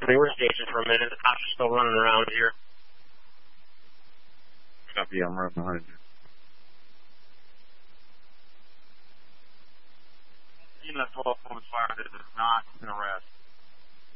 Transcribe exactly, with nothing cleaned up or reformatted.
Company, we're stationed for a minute. The cops are still running around here. Copy, I'm right behind you. Unit twelve was fired. It is not an arrest.